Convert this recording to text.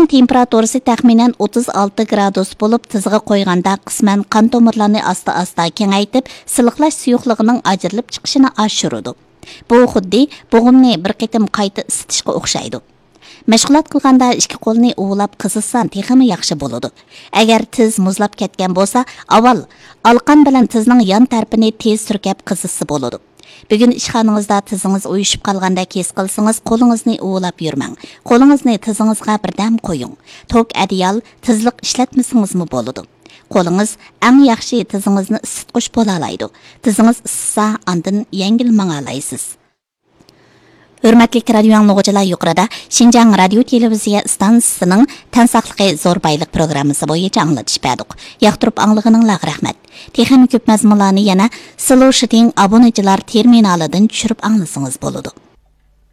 temperaturasi taxminan 36 gradus bo'lib, tizg'i qo'yganda qisman qon tomirlarini asta-asta kengaytib, siliqlash suyuqligining ajrilib chiqishini oshiradi. Bu xuddi bo'g'imni bir qitim qayta isitishga o'xshaydi. Mashg'ulot qilganda ikki qo'lni uvlab qizitsan texmi yaxshi bo'ladi. Agar tiz muzlab ketgan bo'lsa, avval alqan bilan tizning yon tarafini tez surkab qizitsa bo'ladi. Bugun ishxonangizda tizingiz uyushib qolganda his qilsangiz, qo'lingizni uvlab yurmang. Qo'lingizni tizingizga birdam qo'ying. Tok adiyal tizliq ishlatmasingizmi bo'ladi. Qo'lingiz eng yaxshi tizingizni isitqish bo'la oladi. Tizingiz isitsa, andin yengil mang'alaysiz. Hürmetli radio anlıqçılar yuqorida Şinjan radio televiziya stansiyasining tan saqligi zo'r bayliq programmasi bo'yicha anglatish berdik. Yoqtirib anglag'iningizga rahmat. Texnik ko'p mazmunlarni yana Slow Shiting obunachilar terminalidan tushirib anglasangiz bo'ladi.